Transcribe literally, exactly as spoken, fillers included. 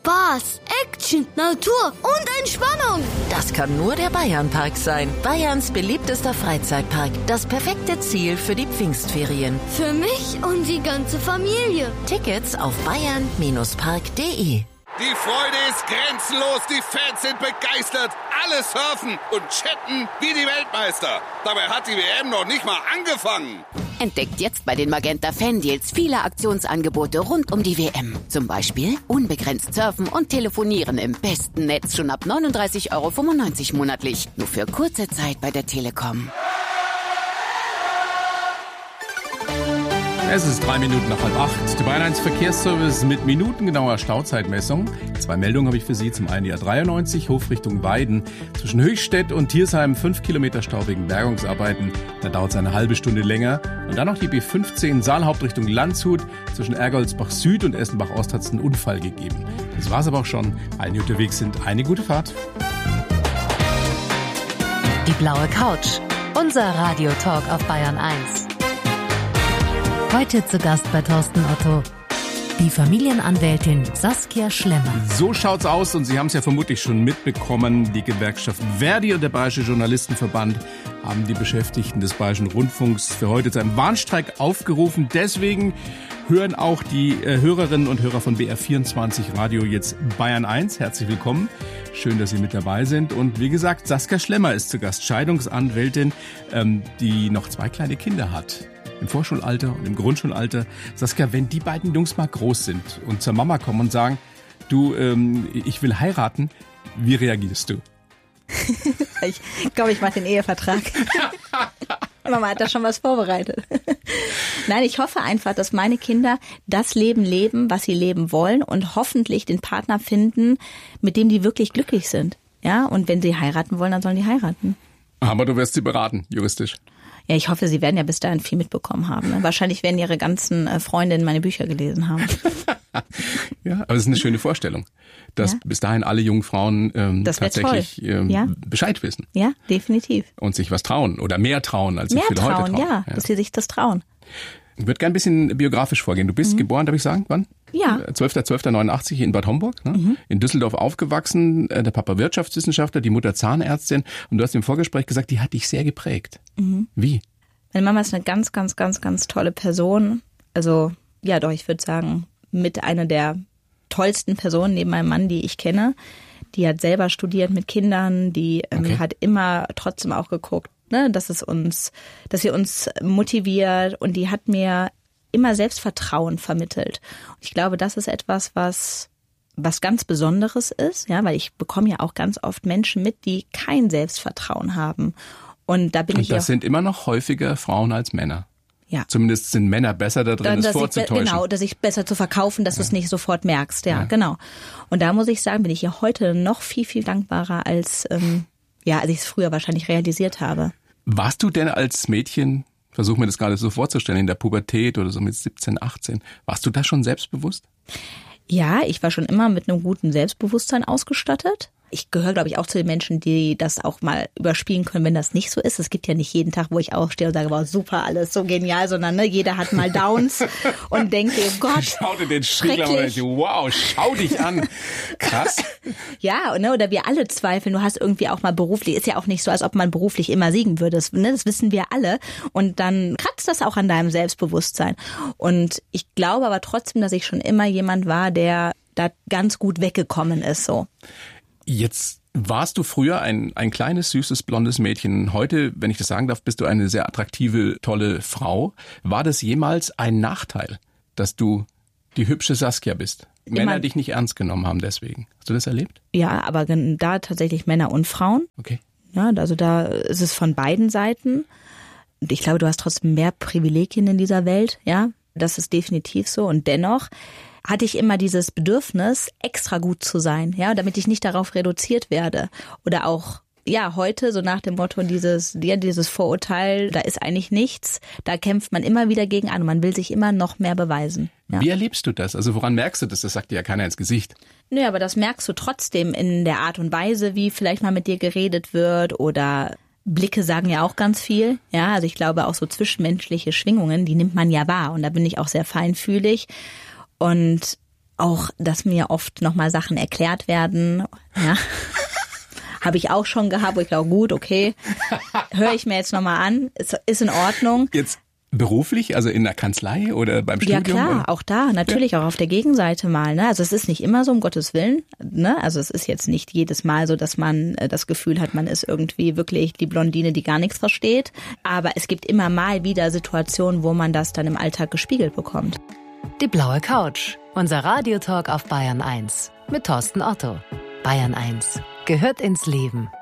Spaß, Action, Natur und Entspannung. Das kann nur der Bayernpark sein. Bayerns beliebtester Freizeitpark. Das perfekte Ziel für die Pfingstferien. Für mich und die ganze Familie. Tickets auf bayern Park punkt de. Die Freude ist grenzenlos, die Fans sind begeistert. Alle surfen und chatten wie die Weltmeister. Dabei hat die W M noch nicht mal angefangen. Entdeckt jetzt bei den Magenta Fan Deals viele Aktionsangebote rund um die W M. Zum Beispiel unbegrenzt surfen und telefonieren im besten Netz schon ab neununddreißig Euro fünfundneunzig monatlich. Nur für kurze Zeit bei der Telekom. Es ist drei Minuten nach halb acht. Der Bayern eins Verkehrsservice mit minutengenauer Stauzeitmessung. Zwei Meldungen habe ich für Sie. Zum einen die A dreiundneunzig, Hofrichtung Weiden. Zwischen Höchstädt und Thiersheim fünf Kilometer Stau wegen Bergungsarbeiten. Da dauert es eine halbe Stunde länger. Und dann noch die B fünfzehn, Saalhauptrichtung Landshut. Zwischen Ergoldsbach Süd und Essenbach Ost hat es einen Unfall gegeben. Das war's aber auch schon. Allen, die unterwegs sind, eine gute Fahrt. Die blaue Couch. Unser Radiotalk auf Bayern eins. Heute zu Gast bei Thorsten Otto die Familienanwältin Saskia Schlemmer. So schaut's aus und Sie haben es ja vermutlich schon mitbekommen. Die Gewerkschaft Verdi und der Bayerische Journalistenverband haben die Beschäftigten des Bayerischen Rundfunks für heute zu einem Warnstreik aufgerufen. Deswegen hören auch die äh, Hörerinnen und Hörer von B R vierundzwanzig Radio jetzt Bayern eins. Herzlich willkommen. Schön, dass Sie mit dabei sind. Und wie gesagt, Saskia Schlemmer ist zu Gast, Scheidungsanwältin, ähm, die noch zwei kleine Kinder hat. Im Vorschulalter und im Grundschulalter. Saskia, wenn die beiden Jungs mal groß sind und zur Mama kommen und sagen, du, ähm, ich will heiraten, wie reagierst du? Ich glaube, ich mache den Ehevertrag. Mama hat da schon was vorbereitet. Nein, ich hoffe einfach, dass meine Kinder das Leben leben, was sie leben wollen und hoffentlich den Partner finden, mit dem die wirklich glücklich sind. Ja, und wenn sie heiraten wollen, dann sollen die heiraten. Aber du wirst sie beraten, juristisch. Ja, ich hoffe, Sie werden ja bis dahin viel mitbekommen haben. Ne? Wahrscheinlich werden Ihre ganzen äh, Freundinnen meine Bücher gelesen haben. Ja, aber es ist eine schöne Vorstellung, dass ja. bis dahin alle jungen Frauen ähm, tatsächlich ähm, ja. Bescheid wissen. Ja, definitiv. Und sich was trauen oder mehr trauen, als mehr sich viele trauen, heute trauen. Ja, ja, dass sie sich das trauen. Ich würde gerne ein bisschen biografisch vorgehen. Du bist mhm. geboren, darf ich sagen, wann? Ja. zwölfter zwölfter neunundachtzig in Bad Homburg, ne? mhm. in Düsseldorf aufgewachsen, der Papa Wirtschaftswissenschaftler, die Mutter Zahnärztin. Und du hast im Vorgespräch gesagt, die hat dich sehr geprägt. Mhm. Wie? Meine Mama ist eine ganz, ganz, ganz, ganz tolle Person. Also, ja doch, ich würde sagen, mit einer der tollsten Personen neben meinem Mann, die ich kenne. Die hat selber studiert mit Kindern, die ähm, okay. hat immer trotzdem auch geguckt, ne, dass es uns, dass sie uns motiviert, und die hat mir immer Selbstvertrauen vermittelt. Und ich glaube, das ist etwas, was was ganz Besonderes ist, ja, weil ich bekomme ja auch ganz oft Menschen mit, die kein Selbstvertrauen haben. Und da bin und ich das auch, sind immer noch häufiger Frauen als Männer. Ja. Zumindest sind Männer besser da drin, das vorzutäuschen. Genau, dass ich besser zu verkaufen, dass ja. du es nicht sofort merkst. Ja, ja, genau. Und da muss ich sagen, bin ich ja heute noch viel, viel dankbarer, als ähm, ja, als ich es früher wahrscheinlich realisiert habe. Warst du denn als Mädchen, versuch mir das gerade so vorzustellen, in der Pubertät oder so mit siebzehn, achtzehn, warst du da schon selbstbewusst? Ja, ich war schon immer mit einem guten Selbstbewusstsein ausgestattet. Ich gehöre, glaube ich, auch zu den Menschen, die das auch mal überspielen können, wenn das nicht so ist. Es gibt ja nicht jeden Tag, wo ich aufstehe und sage, wow, super, alles so genial, sondern ne, jeder hat mal Downs und denkt, oh Gott, schau dir den Striegel an und denke, wow, schau dich an. Krass. Ja, ne, oder wir alle zweifeln. Du hast irgendwie auch mal beruflich, ist ja auch nicht so, als ob man beruflich immer siegen würde. Das, ne, das wissen wir alle. Und dann kratzt das auch an deinem Selbstbewusstsein. Und ich glaube aber trotzdem, dass ich schon immer jemand war, der da ganz gut weggekommen ist, so. Jetzt warst du früher ein, ein kleines, süßes, blondes Mädchen. Heute, wenn ich das sagen darf, bist du eine sehr attraktive, tolle Frau. War das jemals ein Nachteil, dass du die hübsche Saskia bist? Ich Männer mein, dich nicht ernst genommen haben deswegen. Hast du das erlebt? Ja, aber da tatsächlich Männer und Frauen. Okay. Ja, also da ist es von beiden Seiten. Und ich glaube, du hast trotzdem mehr Privilegien in dieser Welt. Ja, das ist definitiv so. Und dennoch hatte ich immer dieses Bedürfnis, extra gut zu sein, ja, damit ich nicht darauf reduziert werde. Oder auch, ja, heute so nach dem Motto dieses, ja, dieses Vorurteil, da ist eigentlich nichts, da kämpft man immer wieder gegen an und man will sich immer noch mehr beweisen. Ja. Wie erlebst du das? Also woran merkst du das? Das sagt dir ja keiner ins Gesicht. Nö, aber das merkst du trotzdem in der Art und Weise, wie vielleicht mal mit dir geredet wird, oder Blicke sagen ja auch ganz viel. Ja, also ich glaube auch so zwischenmenschliche Schwingungen, die nimmt man ja wahr, und da bin ich auch sehr feinfühlig. Und auch, dass mir oft nochmal Sachen erklärt werden. Ja. Habe ich auch schon gehabt, wo ich glaube, gut, okay, höre ich mir jetzt nochmal an, ist, ist in Ordnung. Jetzt beruflich, also in der Kanzlei oder beim Studium? Ja klar, oder? auch da, natürlich ja. Auch auf der Gegenseite mal. Ne? Also es ist nicht immer so, um Gottes Willen. Ne? Also es ist jetzt nicht jedes Mal so, dass man äh, das Gefühl hat, man ist irgendwie wirklich die Blondine, die gar nichts versteht. Aber es gibt immer mal wieder Situationen, wo man das dann im Alltag gespiegelt bekommt. Die blaue Couch, unser Radiotalk auf Bayern eins mit Thorsten Otto. Bayern eins gehört ins Leben.